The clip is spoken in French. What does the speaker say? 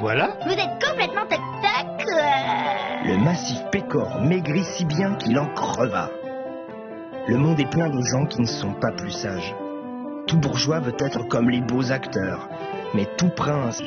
voilà. Vous êtes complètement toc-toc. Le massif Pécor maigrit si bien qu'il en creva. Le monde est plein de gens qui ne sont pas plus sages. Tout bourgeois veut être comme les beaux acteurs, mais tout prince